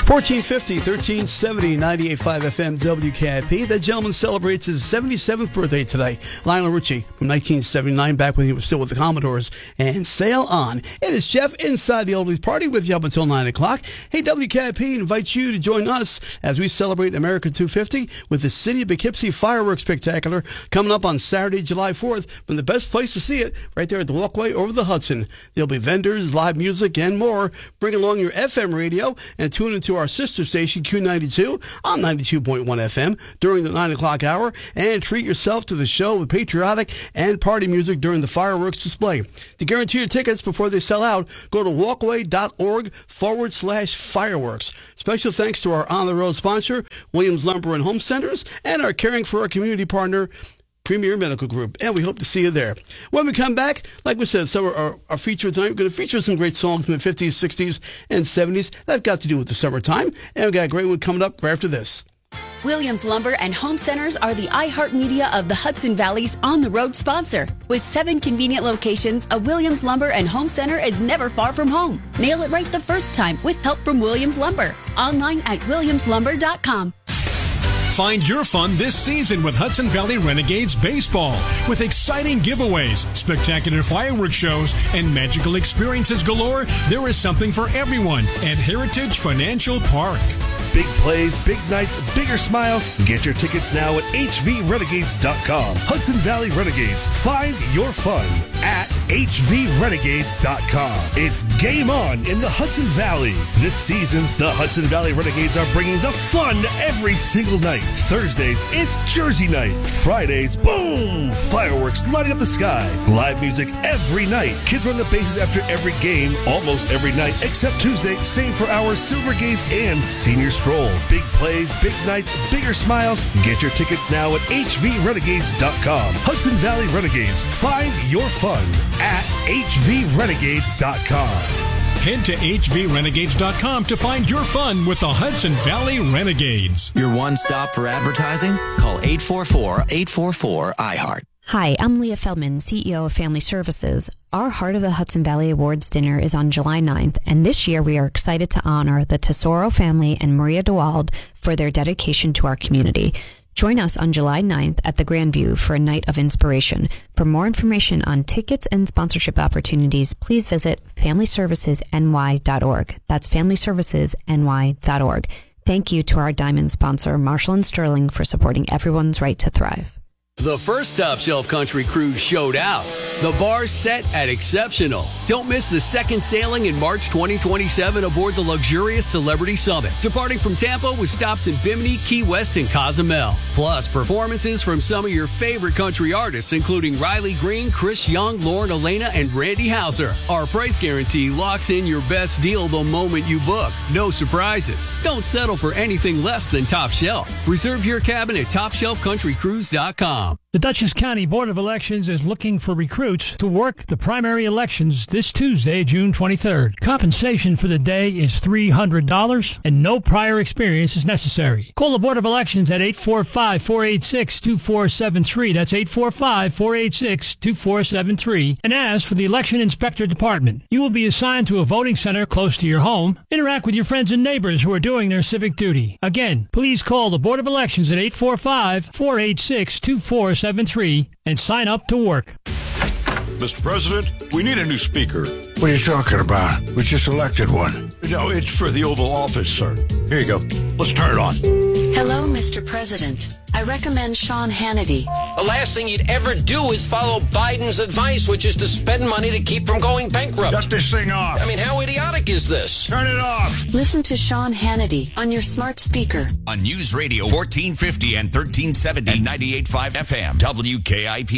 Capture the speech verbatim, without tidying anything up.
fourteen fifty, thirteen seventy, ninety-eight point five F M W K I P. That gentleman celebrates his seventy-seventh birthday today. Lionel Richie from nineteen seventy-nine, back when he was still with the Commodores. And Sail On. It is Jeff inside the Oldies Party with you up until nine o'clock. Hey, W K I P invites you to join us as we celebrate America two fifty with the City of Poughkeepsie Fireworks Spectacular coming up on Saturday, July fourth. From the best place to see it, right there at the walkway over the Hudson. There'll be vendors, live music, and more. Bring along your F M radio and tune into our sister station, Q ninety-two, on ninety-two point one F M during the nine o'clock hour, and treat yourself to the show with patriotic and party music during the fireworks display. To guarantee your tickets before they sell out, go to walkway.org forward slash fireworks. Special thanks to our on-the-road sponsor, Williams Lumber and Home Centers, and our Caring for Our Community partner, Premier Medical Group, and we hope to see you there. When we come back, like we said, some of our, our feature tonight, we're going to feature some great songs from the fifties, sixties, and seventies that have got to do with the summertime, and we've got a great one coming up right after this. Williams Lumber and Home Centers are the iHeartMedia of the Hudson Valley's on-the-road sponsor. With seven convenient locations, a Williams Lumber and Home Center is never far from home. Nail it right the first time with help from Williams Lumber. Online at williams lumber dot com. Find your fun this season with Hudson Valley Renegades Baseball. With exciting giveaways, spectacular fireworks shows, and magical experiences galore, there is something for everyone at Heritage Financial Park. Big plays, big nights, bigger smiles. Get your tickets now at h v renegades dot com. Hudson Valley Renegades. Find your fun at h v renegades dot com. It's game on in the Hudson Valley. This season, the Hudson Valley Renegades are bringing the fun every single night. Thursdays, it's Jersey night. Fridays, boom! Fireworks lighting up the sky. Live music every night. Kids run the bases after every game, almost every night, except Tuesday. Same for our Silver Gates and Senior Stroll. Big plays, big nights, bigger smiles. Get your tickets now at h v renegades dot com. Hudson Valley Renegades. Find your fun at h v renegades dot com. Head to h v renegades dot com to find your fun with the Hudson Valley Renegades. Your one stop for advertising? Call eight four four, eight four four, I heart. Hi, I'm Leah Feldman, C E O of Family Services. Our Heart of the Hudson Valley Awards dinner is on July ninth, and this year we are excited to honor the Tesoro family and Maria DeWald for their dedication to our community. Join us on July ninth at the Grandview for a night of inspiration. For more information on tickets and sponsorship opportunities, please visit family services n y dot org. That's family services n y dot org. Thank you to our diamond sponsor, Marshall and Sterling, for supporting everyone's right to thrive. The first Top Shelf Country Cruise showed out. The bar's set at exceptional. Don't miss the second sailing in March twenty twenty-seven aboard the luxurious Celebrity Summit, departing from Tampa with stops in Bimini, Key West, and Cozumel. Plus, performances from some of your favorite country artists, including Riley Green, Chris Young, Lauren Elena, and Randy Houser. Our price guarantee locks in your best deal the moment you book. No surprises. Don't settle for anything less than Top Shelf. Reserve your cabin at top shelf country cruise dot com. The Dutchess County Board of Elections is looking for recruits to work the primary elections this Tuesday, June twenty-third. Compensation for the day is three hundred dollars and no prior experience is necessary. Call the Board of Elections at eight four five, four eight six, two four seven three. That's eight four five, four eight six, two four seven three. And ask for the Election Inspector Department. You will be assigned to a voting center close to your home. Interact with your friends and neighbors who are doing their civic duty. Again, please call the Board of Elections at eight four five, four eight six, two four seven three and sign up to work. Mister President, we need a new speaker. What are you talking about? We just elected one. No, it's for the Oval Office, sir. Here you go. Let's turn it on. Hello, Mister President. I recommend Sean Hannity. The last thing you'd ever do is follow Biden's advice, which is to spend money to keep from going bankrupt. Shut this thing off. I mean, how idiotic is this? Turn it off. Listen to Sean Hannity on your smart speaker. On News Radio fourteen fifty and thirteen seventy and ninety-eight point five F M, W K I P.